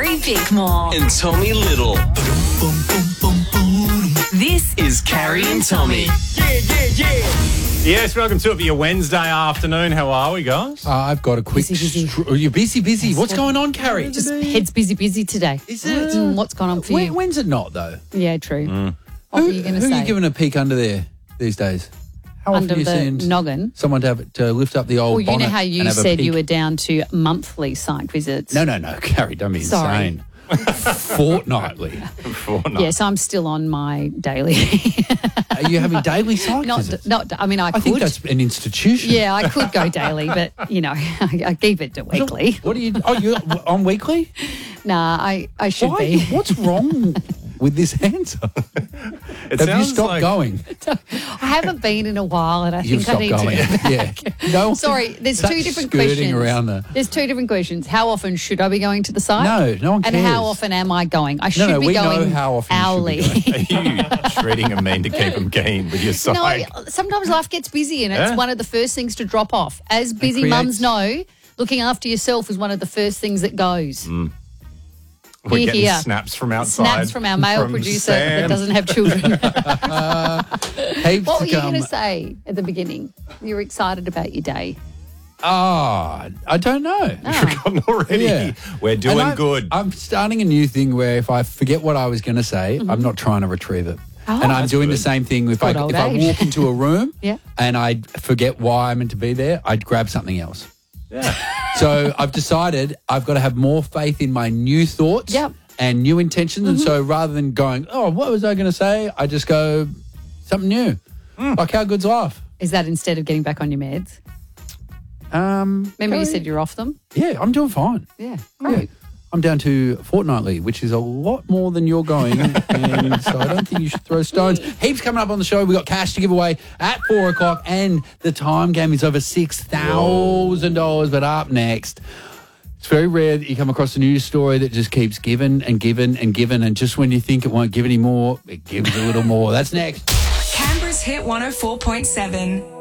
Carrie Bickmore. And Tommy Little. This is Carrie and Tommy. Yes, welcome to it for your Wednesday afternoon. How are we, guys? I've got a quick... Busy. You're busy. What's going on, Carrie? Just head's busy today. Is it? What's gone on for you? When's it not, though? Yeah, true. What were you going to Who say? are you giving a peek under there these days? How often Under are you the seeing noggin? someone to lift up the old Well, you bonnet know how you and have a said peek? you were down to monthly psych visits? No, Carrie, don't be Sorry. insane. Fortnightly. Fortnight. Yes, I'm still on my daily. Are you having daily psych visits? I mean, I could. I think that's an institution. Yeah, I could go daily, but, you know, I keep it to weekly. What do you... Oh, you're on weekly? Nah, I should Why? be. What's wrong with this answer? It Have you sounds stopped like- going? I haven't been in a while, and I You've think I stopped need going. to. Yeah. No, Sorry, there's such two different skirting questions. around the... There's two different questions. How often should I be going to the site? No one And cares. how often am I going? I should No, be we know going how often you should be hourly. Are you treating a mean to keep them keen with your psych? No, sometimes life gets busy and it's Yeah. one of the first things to drop off. As busy creates- mums know, looking after yourself is one of the first things that goes. We're Hear, getting hear. snaps from outside. Snaps from our male from producer Sam. that doesn't have children. Heaps What were to you come. going to say at the beginning? You were excited about your day. Oh, I don't know. Forgotten already. Yeah. We're doing And good. I'm starting a new thing where if I forget what I was going to say, I'm not trying to retrieve it. and I'm that's doing good. the same thing if I Good old if age. I walk into a room Yeah. and I forget why I'm meant to be there, I'd grab something else. Yeah. So I've decided I've got to have more faith in my new thoughts Yep. and new intentions. And so rather than going, oh, what was I going to say? I just go something new. Like, how good's life? Is that instead of getting back on your meds? Remember you Carrie? said you're off them? Yeah, I'm doing fine. Yeah. Yeah. I'm down to fortnightly, which is a lot more than you're going, and so I don't think you should throw stones. Heaps coming up on the show. We've got cash to give away at 4 o'clock, and the time game is over $6,000. But up next, it's very rare that you come across a news story that just keeps giving and giving and giving, and just when you think it won't give any more, it gives a little more. That's next. Canberra's Hit 104.7.